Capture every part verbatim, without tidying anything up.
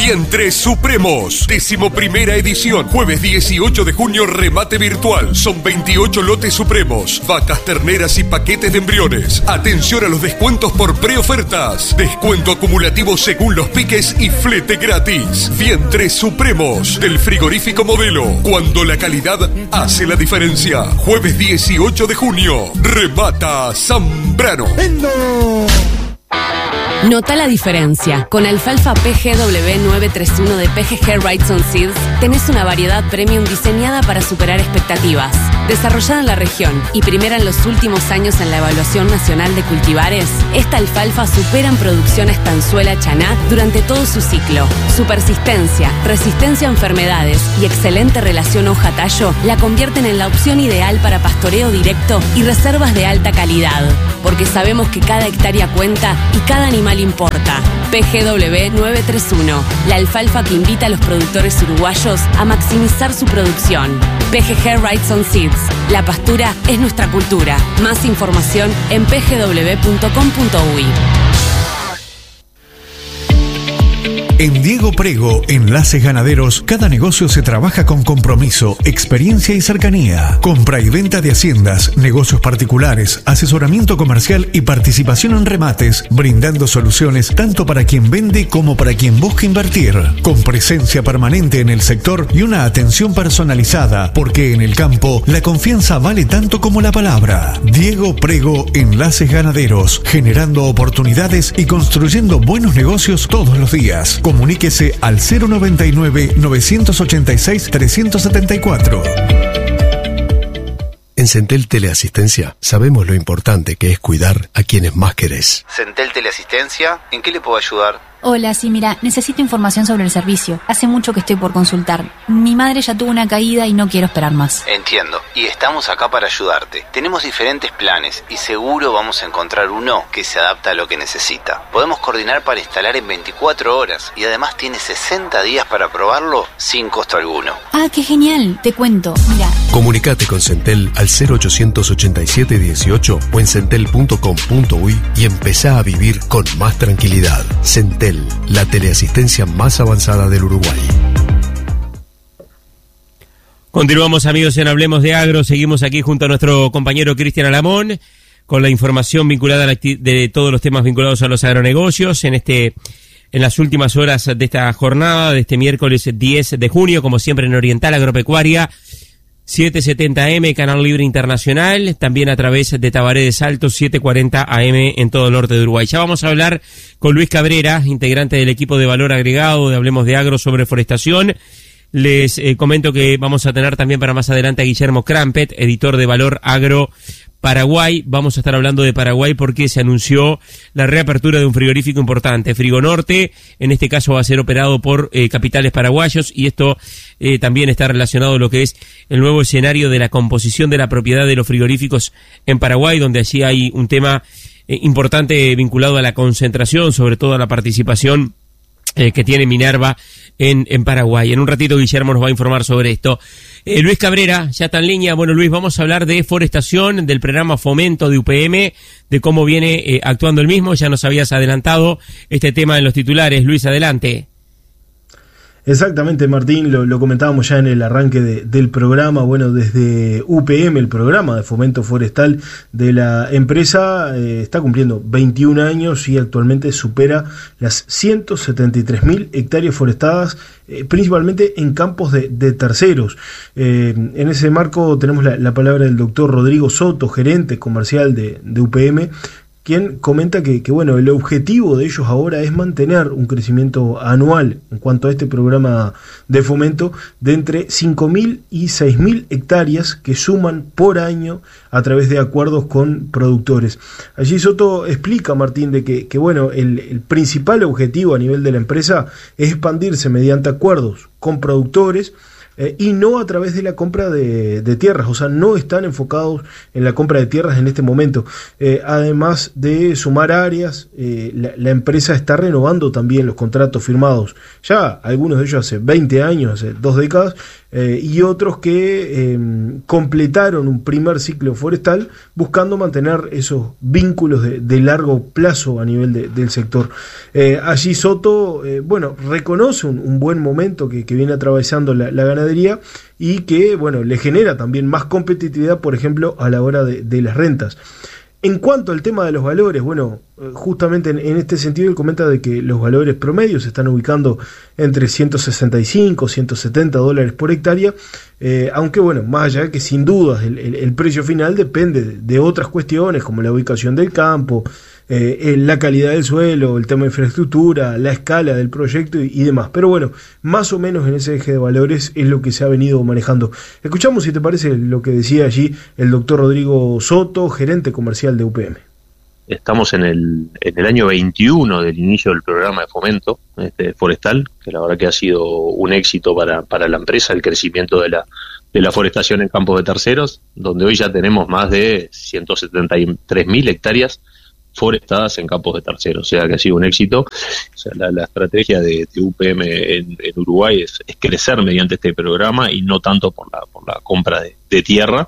Vientres Supremos, decimoprimera edición, jueves dieciocho de junio, remate virtual. Son veintiocho lotes supremos, vacas, terneras y paquetes de embriones. Atención a los descuentos por preofertas. Descuento acumulativo según los piques y flete gratis. Vientres Supremos, del frigorífico Modelo, cuando la calidad hace la diferencia. Jueves dieciocho de junio, remata Zambrano. Nota la diferencia. Con alfalfa P G W nueve treinta y uno de P G G Wrightson Seeds tenés una variedad premium diseñada para superar expectativas. Desarrollada en la región y primera en los últimos años en la evaluación nacional de cultivares, esta alfalfa supera en producción a estanzuela chaná durante todo su ciclo. Su persistencia, resistencia a enfermedades y excelente relación hoja-tallo la convierten en la opción ideal para pastoreo directo y reservas de alta calidad. Porque sabemos que cada hectárea cuenta y cada animal importa. P G W nueve treinta y uno, la alfalfa que invita a los productores uruguayos a maximizar su producción. P G G Wrightson Seeds, la pastura es nuestra cultura. Más información en p g w punto com punto u y. En Diego Prego, Enlaces Ganaderos, cada negocio se trabaja con compromiso, experiencia y cercanía. Compra y venta de haciendas, negocios particulares, asesoramiento comercial y participación en remates, brindando soluciones tanto para quien vende como para quien busca invertir. Con presencia permanente en el sector y una atención personalizada, porque en el campo la confianza vale tanto como la palabra. Diego Prego, Enlaces Ganaderos, generando oportunidades y construyendo buenos negocios todos los días. Comuníquese al cero noventa y nueve, novecientos ochenta y seis, trescientos setenta y cuatro. En Centel Teleasistencia sabemos lo importante que es cuidar a quienes más querés. Centel Teleasistencia, ¿en qué le puedo ayudar? Hola, sí, mira, necesito información sobre el servicio. Hace mucho que estoy por consultar. Mi madre ya tuvo una caída y no quiero esperar más. Entiendo, y estamos acá para ayudarte. Tenemos diferentes planes y seguro vamos a encontrar uno que se adapta a lo que necesita. Podemos coordinar para instalar en veinticuatro horas y además tiene sesenta días para probarlo sin costo alguno. Ah, qué genial, te cuento, mira. Comunicate con Centel al cero ochocientos ochenta y siete dieciocho o en centel punto com punto u y y empezá a vivir con más tranquilidad. Centel, la teleasistencia más avanzada del Uruguay. Continuamos, amigos, en Hablemos de Agro. Seguimos aquí junto a nuestro compañero Cristian Alamón con la información vinculada a la acti- de todos los temas vinculados a los agronegocios en este en las últimas horas de esta jornada, de este miércoles diez de junio, como siempre en Oriental Agropecuaria, setecientos setenta A M, Canal Libre Internacional, también a través de Tabaré de Salto, setecientos cuarenta A M en todo el norte de Uruguay. Ya vamos a hablar con Luis Cabrera, integrante del equipo de Valor Agregado de Hablemos de Agro sobre forestación. Les eh, comento que vamos a tener también para más adelante a Guillermo Crampet, editor de Valor Agro Paraguay. Vamos a estar hablando de Paraguay porque se anunció la reapertura de un frigorífico importante, Frigo Norte. En este caso va a ser operado por eh, capitales paraguayos y esto eh, también está relacionado a lo que es el nuevo escenario de la composición de la propiedad de los frigoríficos en Paraguay, donde allí hay un tema eh, importante vinculado a la concentración, sobre todo a la participación eh, que tiene Minerva en, en Paraguay. En un ratito Guillermo nos va a informar sobre esto. Eh, Luis Cabrera, ya está en línea. Bueno, Luis, vamos a hablar de forestación, del programa Fomento de U P M, de cómo viene eh, actuando el mismo. Ya nos habías adelantado este tema en los titulares. Luis, adelante. Exactamente, Martín, lo, lo comentábamos ya en el arranque de, del programa. Bueno, desde U P M, el programa de fomento forestal de la empresa, eh, está cumpliendo veintiún años y actualmente supera las ciento setenta y tres mil hectáreas forestadas, eh, principalmente en campos de, de terceros. Eh, en ese marco tenemos la, la palabra del doctor Rodrigo Soto, gerente comercial de, de U P M, quien comenta que, que bueno, el objetivo de ellos ahora es mantener un crecimiento anual en cuanto a este programa de fomento de entre cinco mil y seis mil hectáreas que suman por año a través de acuerdos con productores. Allí Soto explica, Martín, de que, que bueno, el, el principal objetivo a nivel de la empresa es expandirse mediante acuerdos con productores, Eh, y no a través de la compra de, de tierras, o sea, no están enfocados en la compra de tierras en este momento. Eh, además de sumar áreas, eh, la, la empresa está renovando también los contratos firmados, ya algunos de ellos hace veinte años, hace dos décadas, eh, y otros que eh, completaron un primer ciclo forestal buscando mantener esos vínculos de, de largo plazo a nivel de, del sector. Eh, allí Soto, eh, bueno, reconoce un, un buen momento que, que viene atravesando la, la ganadería y que, bueno, le genera también más competitividad, por ejemplo, a la hora de, de las rentas. En cuanto al tema de los valores, bueno, justamente en, en este sentido él comenta de que los valores promedios se están ubicando entre ciento sesenta y cinco, ciento setenta dólares por hectárea, eh, aunque bueno, más allá de que sin dudas el, el, el precio final depende de, de otras cuestiones como la ubicación del campo, eh, la calidad del suelo, el tema de infraestructura, la escala del proyecto y, y demás. Pero bueno, más o menos en ese eje de valores es lo que se ha venido manejando. Escuchamos, si te parece, lo que decía allí el doctor Rodrigo Soto, gerente comercial de U P M. Estamos en el, en el año veintiuno del inicio del programa de fomento este, forestal, que la verdad que ha sido un éxito para, para la empresa, el crecimiento de la, de la forestación en campos de terceros, donde hoy ya tenemos más de ciento setenta y tres mil hectáreas forestadas en campos de terceros, o sea que ha sido un éxito. O sea, la, la estrategia de, de U P M en, en Uruguay es, es crecer mediante este programa y no tanto por la, por la compra de, de tierra.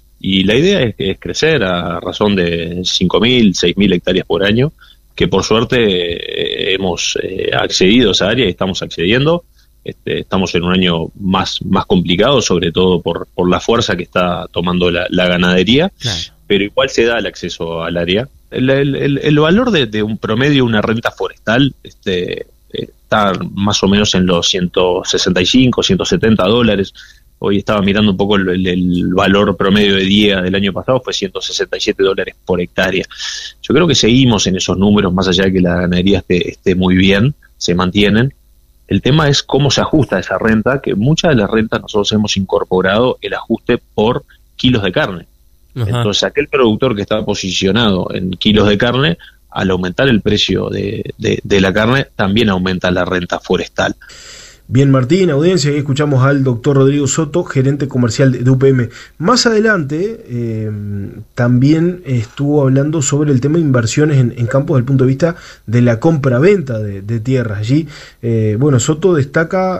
Y la idea es, es crecer a razón de cinco mil, seis mil hectáreas por año, que por suerte eh, hemos eh, accedido a esa área y estamos accediendo. Este, estamos en un año más, más complicado, sobre todo por, por la fuerza que está tomando la, la ganadería, claro. Pero igual se da el acceso al área. El, el, el, el valor de, de un promedio, una renta forestal, este, está más o menos en los ciento sesenta y cinco, ciento setenta dólares. Hoy estaba mirando un poco el, el valor promedio de día del año pasado, fue ciento sesenta y siete dólares por hectárea. Yo creo que seguimos en esos números, más allá de que la ganadería esté, esté muy bien, se mantienen. El tema es cómo se ajusta esa renta, que muchas de las rentas nosotros hemos incorporado el ajuste por kilos de carne. Ajá. Entonces aquel productor que está posicionado en kilos de carne, al aumentar el precio de, de, de la carne, también aumenta la renta forestal. Bien, Martín, audiencia, ahí escuchamos al doctor Rodrigo Soto, gerente comercial de U P M. Más adelante eh, también estuvo hablando sobre el tema de inversiones en, en campos desde el punto de vista de la compra-venta de, de tierras. Allí, eh, bueno, Soto destaca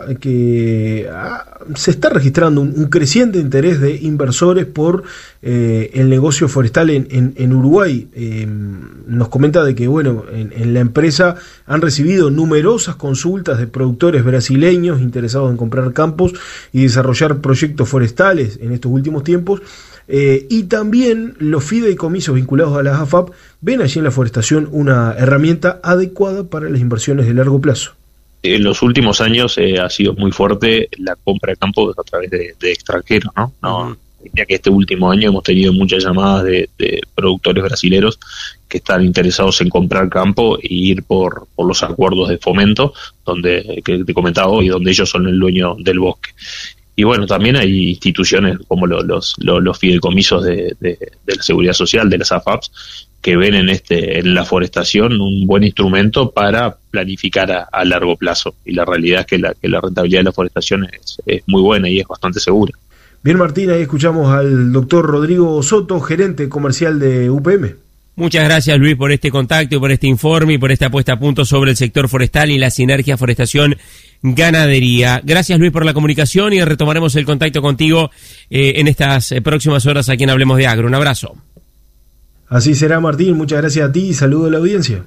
que ah, se está registrando un, un creciente interés de inversores por eh, el negocio forestal en, en, en Uruguay. Eh, nos comenta de que, bueno, en, en la empresa han recibido numerosas consultas de productores brasileños interesados en comprar campos y desarrollar proyectos forestales en estos últimos tiempos, eh, y también los fideicomisos vinculados a las A F A P ven allí en la forestación una herramienta adecuada para las inversiones de largo plazo. En los últimos años eh, ha sido muy fuerte la compra de campos a través de, de extranjeros, ¿no? no uh-huh. Ya que este último año hemos tenido muchas llamadas de, de productores brasileros que están interesados en comprar campo e ir por, por los acuerdos de fomento, donde que te comentaba hoy, donde ellos son el dueño del bosque. Y bueno, también hay instituciones como los, los, los, los fideicomisos de, de, de la seguridad social, de las A F A Ps, que ven en este en la forestación un buen instrumento para planificar a, a largo plazo. Y la realidad es que la, que la rentabilidad de la forestación es, es muy buena y es bastante segura. Bien, Martín, ahí escuchamos al doctor Rodrigo Soto, gerente comercial de U P M. Muchas gracias, Luis, por este contacto y por este informe y por esta puesta a punto sobre el sector forestal y la sinergia forestación-ganadería. Gracias, Luis, por la comunicación y retomaremos el contacto contigo eh, en estas eh, próximas horas aquí en Hablemos de Agro. Un abrazo. Así será, Martín. Muchas gracias a ti y saludo a la audiencia.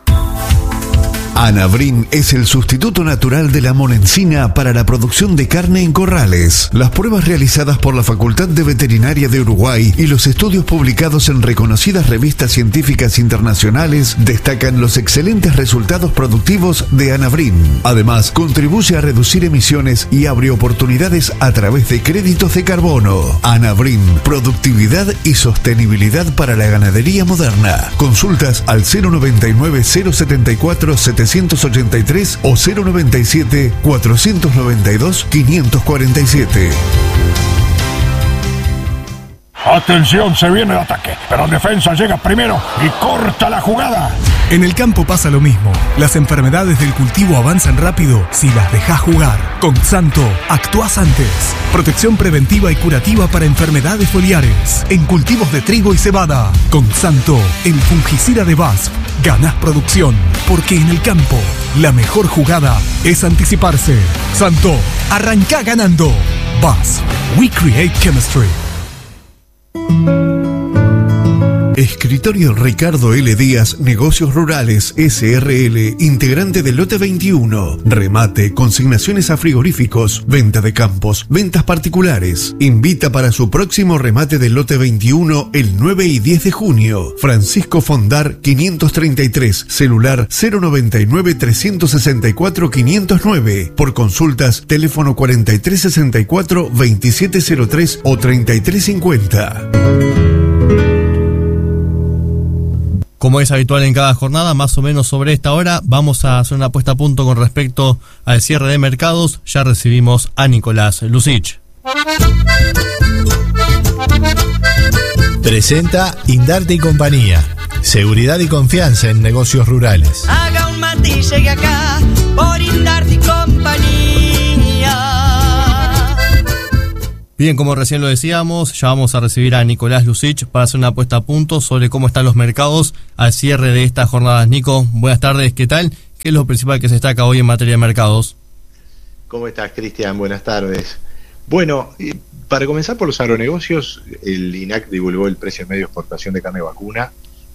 Anabrin es el sustituto natural de la monencina para la producción de carne en corrales. Las pruebas realizadas por la Facultad de Veterinaria de Uruguay y los estudios publicados en reconocidas revistas científicas internacionales destacan los excelentes resultados productivos de Anabrin. Además, contribuye a reducir emisiones y abre oportunidades a través de créditos de carbono. Anabrin, productividad y sostenibilidad para la ganadería moderna. Consultas al cero noventa y nueve, cero setenta y cuatro, setecientos ochenta y tres o cero noventa y siete, cuatrocientos noventa y dos, quinientos cuarenta y siete. Atención, se viene el ataque, pero defensa llega primero y corta la jugada. En el campo pasa lo mismo. Las enfermedades del cultivo avanzan rápido si las dejas jugar. Con Xanto, actuás antes. Protección preventiva y curativa para enfermedades foliares en cultivos de trigo y cebada. Con Xanto, el fungicida de B A S F, ganás producción, porque en el campo la mejor jugada es anticiparse. Xanto, arrancá ganando. Buzz. We create chemistry. Escritorio Ricardo L. Díaz, Negocios Rurales, S R L, integrante del lote veintiuno. Remate, consignaciones a frigoríficos, venta de campos, ventas particulares. Invita para su próximo remate del lote veintiuno el nueve y diez de junio. Francisco Fondar quinientos treinta y tres, celular cero noventa y nueve, trescientos sesenta y cuatro, quinientos nueve. Por consultas, teléfono cuarenta y tres sesenta y cuatro, veintisiete cero tres o treinta y tres cincuenta. Como es habitual en cada jornada, más o menos sobre esta hora, vamos a hacer una puesta a punto con respecto al cierre de mercados. Ya recibimos a Nicolás Lucich. Presenta Indarte y Compañía. Seguridad y confianza en negocios rurales. Haga un mate y llegue acá por Indarte y Compañía. Bien, como recién lo decíamos, ya vamos a recibir a Nicolás Lucich para hacer una puesta a punto sobre cómo están los mercados al cierre de estas jornadas. Nico, buenas tardes, ¿qué tal? ¿Qué es lo principal que se destaca hoy en materia de mercados? ¿Cómo estás, Cristian? Buenas tardes. Bueno, para comenzar por los agronegocios, el I N A C divulgó el precio medio de exportación de carne vacuna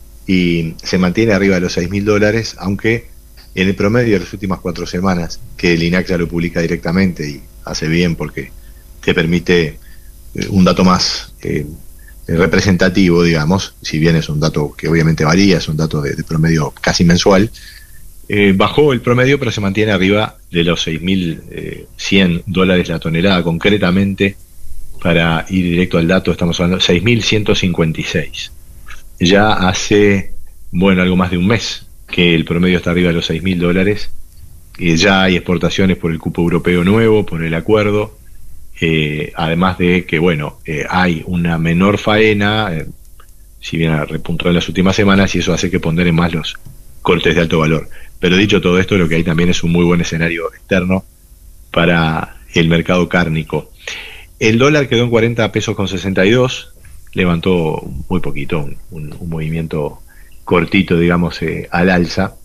y se mantiene arriba de los seis mil dólares, aunque en el promedio de las últimas cuatro semanas, que el I N A C ya lo publica directamente y hace bien porque te permite un dato más eh, representativo, digamos, si bien es un dato que obviamente varía, es un dato de, de promedio casi mensual, eh, bajó el promedio pero se mantiene arriba de los seis mil cien dólares la tonelada. Concretamente, para ir directo al dato, estamos hablando de seis mil ciento cincuenta y seis. Ya hace, bueno, algo más de un mes que el promedio está arriba de los seis mil dólares, y ya hay exportaciones por el cupo europeo nuevo, por el acuerdo. Eh, además de que, bueno, eh, hay una menor faena, eh, si bien repuntó en las últimas semanas, y eso hace que ponderen más los cortes de alto valor. Pero dicho todo esto, lo que hay también es un muy buen escenario externo para el mercado cárnico. El dólar quedó en cuarenta pesos con sesenta y dos, levantó muy poquito, un, un, un movimiento cortito, digamos, eh, al alza.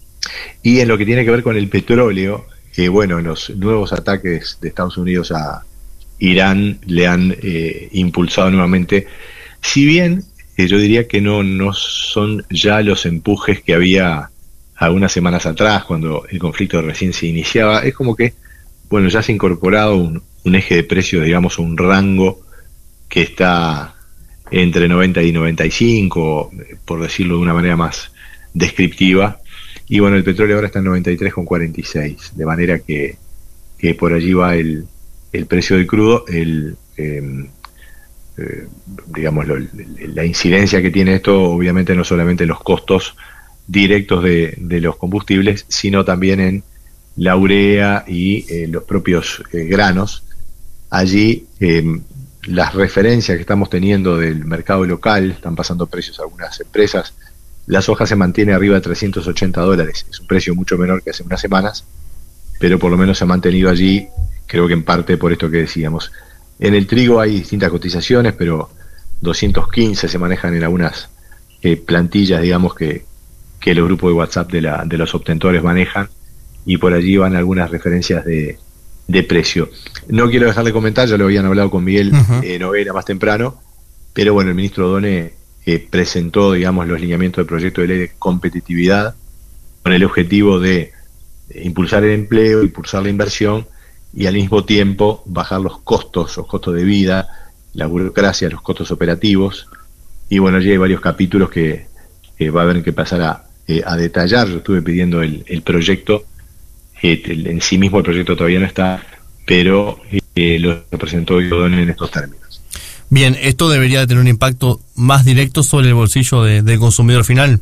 Y en lo que tiene que ver con el petróleo, eh, bueno, los nuevos ataques de Estados Unidos a Irán le han eh, impulsado nuevamente, si bien eh, yo diría que no, no son ya los empujes que había algunas semanas atrás cuando el conflicto recién se iniciaba. Es como que, bueno, ya se ha incorporado un, un eje de precios, digamos, un rango que está entre noventa y noventa y cinco, por decirlo de una manera más descriptiva, y bueno, el petróleo ahora está en noventa y tres con cuarenta y seis, de manera que, que por allí va el el precio del crudo. El eh, eh, digamos lo, la incidencia que tiene esto, obviamente, no solamente en los costos directos de, de los combustibles, sino también en la urea y eh, los propios eh, granos. Allí eh, las referencias que estamos teniendo del mercado local, están pasando precios a algunas empresas. La soja se mantiene arriba de trescientos ochenta dólares, es un precio mucho menor que hace unas semanas, pero por lo menos se ha mantenido allí, creo que en parte por esto que decíamos. En el trigo hay distintas cotizaciones, pero doscientos quince se manejan en algunas eh, plantillas, digamos, que, que los grupos de WhatsApp de, la, de los obtentores manejan, y por allí van algunas referencias de, de precio. No quiero dejar de comentar, ya lo habían hablado con Miguel uh-huh. eh, Noguera más temprano, pero bueno, el ministro Odone eh, presentó, digamos, los lineamientos del proyecto de ley de competitividad con el objetivo de eh, impulsar el empleo, impulsar la inversión y al mismo tiempo bajar los costos, los costos de vida, la burocracia, los costos operativos. Y bueno, allí hay varios capítulos que, que va a haber que pasar a, eh, a detallar. Yo estuve pidiendo el, el proyecto, eh, el, en sí mismo el proyecto todavía no está, pero eh, lo presentó Odone en estos términos. Bien, ¿esto debería tener un impacto más directo sobre el bolsillo de, del consumidor final?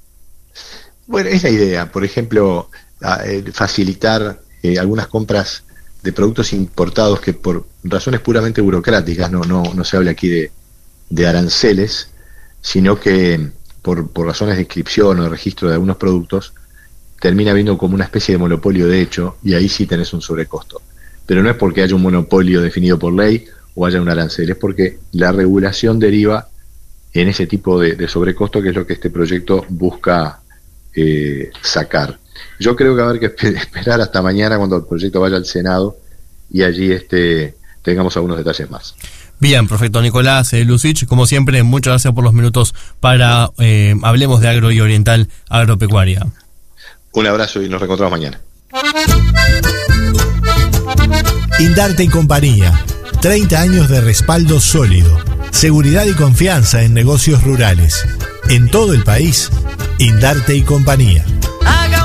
Bueno, es la idea. Por ejemplo, a, eh, facilitar eh, algunas compras de productos importados que por razones puramente burocráticas, no no no se habla aquí de, de aranceles, sino que por, por razones de inscripción o de registro de algunos productos, termina habiendo como una especie de monopolio de hecho, y ahí sí tenés un sobrecosto. Pero no es porque haya un monopolio definido por ley o haya un arancel, es porque la regulación deriva en ese tipo de, de sobrecosto, que es lo que este proyecto busca eh, sacar. Yo creo que va a haber que esperar hasta mañana cuando el proyecto vaya al Senado y allí este tengamos algunos detalles más. Bien, perfecto, Nicolás eh, Lucich, como siempre, muchas gracias por los minutos para eh, Hablemos de Agro y Oriental Agropecuaria. Un abrazo y nos reencontramos mañana. Indarte y compañía, treinta años de respaldo sólido, seguridad y confianza en negocios rurales. En todo el país, Indarte y compañía.